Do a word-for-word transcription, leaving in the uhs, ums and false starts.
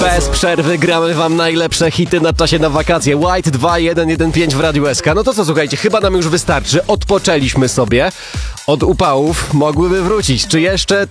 Bez przerwy gramy wam najlepsze hity na czasie na wakacje. White dwa jeden jeden pięć w Radiu S K. No to co, słuchajcie, chyba nam już wystarczy. Odpoczęliśmy sobie. Od upałów mogłyby wrócić. Czy jeszcze